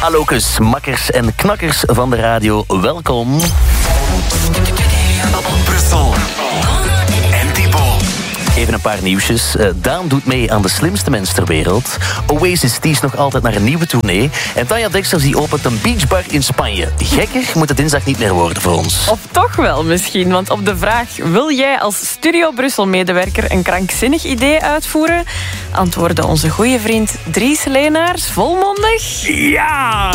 Hallokus, makkers en knakkers van de radio, welkom. Brussel. En Thibaut. Even een paar nieuwsjes. Daan doet mee aan de slimste mens ter wereld. Oasis teest nog altijd naar een nieuwe tournee. En Tanja Dexter die opent een beachbar in Spanje. Gekker moet het dinsdag niet meer worden voor ons. Of toch wel misschien, want op de vraag... wil jij als Studio Brussel-medewerker een krankzinnig idee uitvoeren? Antwoordde onze goede vriend Dries Leenaars volmondig... Ja!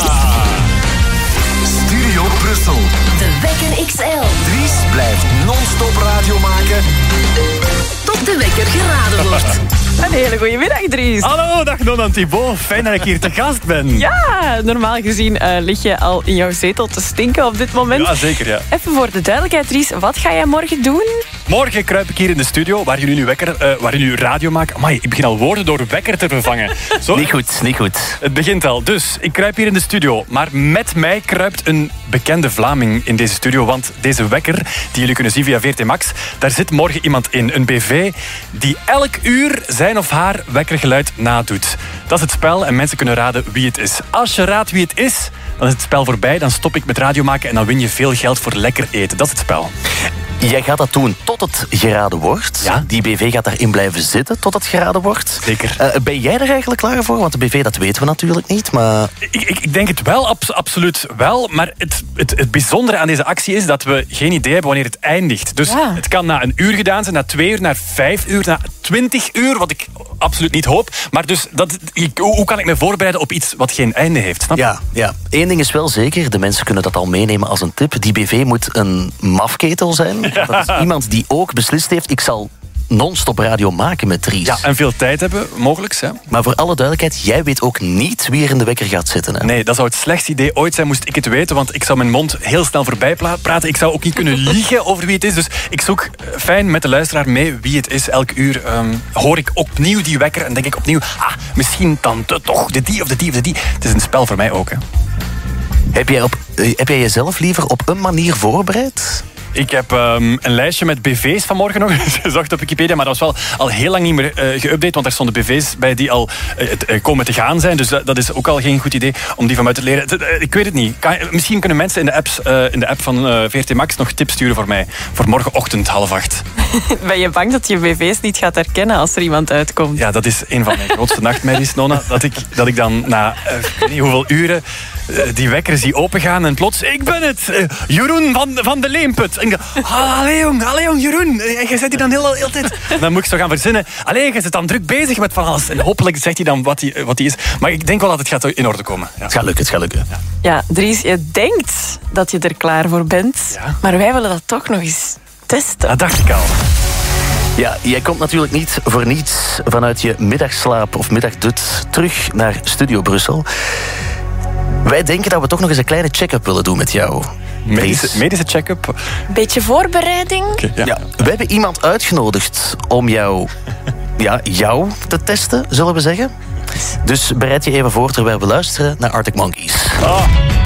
Studio Brussel. De Wekker XL. Dries blijft non-stop radio maken. Tot de wekker geraden wordt. Een hele goede middag, Dries. Hallo, dag Nona en Thibaut. Fijn dat ik hier te gast ben. Ja, normaal gezien lig je al in jouw zetel te stinken op dit moment. Ja, zeker, ja. Even voor de duidelijkheid, Dries, wat ga jij morgen doen? Morgen kruip ik hier in de studio, waar jullie nu radio maken. Amai, ik begin al woorden door wekker te vervangen. Zo, Niet goed. het begint al. Dus, ik kruip hier in de studio. Maar met mij kruipt een bekende Vlaming in deze studio. Want deze wekker, die jullie kunnen zien via VRT Max, daar zit morgen iemand in. Een BV die elk uur zijn of haar wekkergeluid nadoet. Dat is het spel en mensen kunnen raden wie het is. Als je raadt wie het is, dan is het spel voorbij. Dan stop ik met radio maken en dan win je veel geld voor lekker eten. Dat is het spel. Jij gaat dat doen tot het geraden wordt. Ja. Die BV gaat daarin blijven zitten tot het geraden wordt. Zeker. Ben jij er eigenlijk klaar voor? Want de BV, dat weten we natuurlijk niet, maar... Ik denk het wel, absoluut wel. Maar het bijzondere aan deze actie is dat we geen idee hebben wanneer het eindigt. Dus Ja. het kan na een uur gedaan zijn, na 2 uur, na 5 uur, na 20 uur, wat ik absoluut niet hoop. Maar dus, hoe kan ik me voorbereiden op iets wat geen einde heeft? Snap je? Ja. Eén ding is wel zeker, de mensen kunnen dat al meenemen als een tip. Die BV moet een mafketel zijn. Dat is iemand die ook beslist heeft, ik zal non-stop radio maken met Dries. Ja, en veel tijd hebben, mogelijk. Hè? Maar voor alle duidelijkheid, jij weet ook niet wie er in de wekker gaat zitten. Hè? Nee, dat zou het slechtste idee ooit zijn, moest ik het weten. Want ik zou mijn mond heel snel voorbij praten. Ik zou ook niet kunnen liegen over wie het is. Dus ik zoek fijn met de luisteraar mee wie het is. Elk uur hoor ik opnieuw die wekker en denk ik opnieuw... misschien dan toch de die of de die of de die. Het is een spel voor mij ook. Hè. Heb jij jezelf liever op een manier voorbereid? Ik heb een lijstje met BV's vanmorgen nog gezocht op Wikipedia, maar dat was wel al heel lang niet meer geüpdate, want er stonden BV's bij die al komen te gaan zijn. Dus dat is ook al geen goed idee om die van mij te leren. Ik weet het niet. Misschien kunnen mensen in de app van VRT Max nog tips sturen voor mij. Voor morgenochtend 7:30. Ben je bang dat je BV's niet gaat herkennen als er iemand uitkomt? Ja, dat is een van mijn grootste nachtmerries, Nona. Dat ik dan na ik weet niet hoeveel uren die wekker zie opengaan en plots... Ik ben het! Jeroen van de Leemput. En ik dacht, allee jong, Jeroen. Je zet hier dan heel tijd... Dan moet ik zo gaan verzinnen. Allee, je zit dan druk bezig met van alles. En hopelijk zegt hij dan wat hij is. Maar ik denk wel dat het gaat in orde komen. Ja. Het gaat lukken. Ja, Dries, je denkt dat je er klaar voor bent. Ja. Maar wij willen dat toch nog eens testen. Dat dacht ik al. Ja, jij komt natuurlijk niet voor niets vanuit je middagslaap of middagdut terug naar Studio Brussel. Wij denken dat we toch nog eens een kleine check-up willen doen met jou. Medische check-up. Beetje voorbereiding. Okay, ja. Ja, we hebben iemand uitgenodigd om jou te testen, zullen we zeggen. Dus bereid je even voor terwijl we luisteren naar Arctic Monkeys. Oh.